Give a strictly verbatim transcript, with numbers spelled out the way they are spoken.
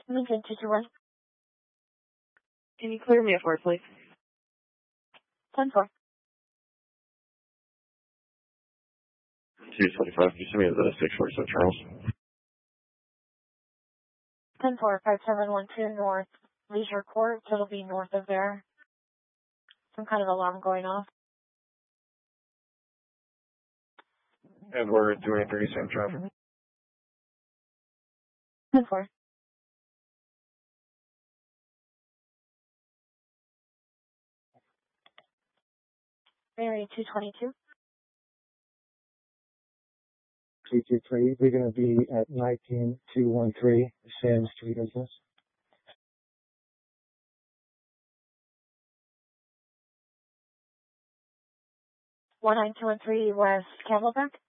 Lincoln two two one. Can you clear me a four, please? ten four. two twenty-five, can you send me the six four seven Charles? ten four, five seven one two North Leisure Court. It'll be north of there. Some kind of alarm going off. And we're doing three same traffic. ten four. Mary two twenty-two. two two three, we're going to be at nineteen two one three Sam Street, I guess. one nine two one three West Camelback.